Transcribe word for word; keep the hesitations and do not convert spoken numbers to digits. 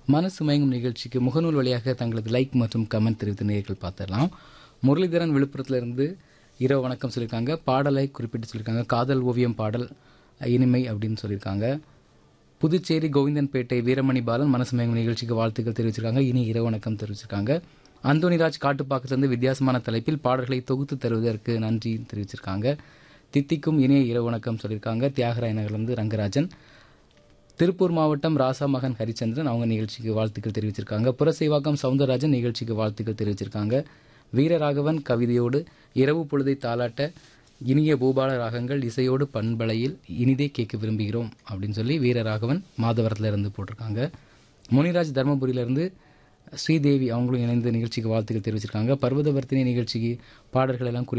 மனசு மயங்கும் நிகழ்ச்சிக்கு முகநூல் வழியாக தங்களது லைக் மற்றும் கமெண்ட் தெரிவித்த நேயர்கள் பார்த்துடலாம். முரளிதரன் விழுப்புரத்திலிருந்து இரவு வணக்கம் சொல்லியிருக்காங்க. பாடலை குறிப்பிட்டு சொல்லியிருக்காங்க. காதல் ஓவியம் பாடல் இனிமை அப்படின்னு சொல்லியிருக்காங்க. புதுச்சேரி கோவிந்தன்பேட்டை வீரமணி பாலன் மனசு மயங்கும் நிகழ்ச்சிக்கு வாழ்த்துக்கள் தெரிவிச்சிருக்காங்க. இனி இரவு வணக்கம் தெரிவிச்சிருக்காங்க. அந்தோனிராஜ் காட்டுப்பாக்கத்திலிருந்து வித்தியாசமான தலைப்பில் பாடல்களை தொகுத்து தருவதற்கு நன்றி தெரிவிச்சிருக்காங்க. தித்திக்கும் இனிய இரவு வணக்கம் சொல்லியிருக்காங்க. தியாகராய நகர்லேருந்து ரங்கராஜன். திருப்பூர் மாவட்டம் ராசா மகன் ஹரிச்சந்திரன் அவங்க நிகழ்ச்சிக்கு வாழ்த்துக்கள் தெரிவிச்சிருக்காங்க. புரசைவாக்கம் சவுந்தரராஜன் நிகழ்ச்சிக்கு வாழ்த்துக்கள் தெரிவிச்சிருக்காங்க. வீரராகவன் கவிதையோடு இரவு பொழுதை தாளாட்ட இனிய பூபால ராகங்கள் இசையோடு பண்பலையில் இனிதே கேட்க விரும்புகிறோம் அப்படின்னு சொல்லி வீரராகவன் மாதவரத்தில் இருந்து போட்டிருக்காங்க. முனிராஜ் தர்மபுரியிலிருந்து ஸ்ரீதேவி அவங்களும் இணைந்த நிகழ்ச்சிக்கு வாழ்த்துக்கள் தெரிவிச்சிருக்காங்க. பர்வதவர்த்தினி நிகழ்ச்சிக்கு பாடல்கள் எல்லாம் குறிப்பிட்டு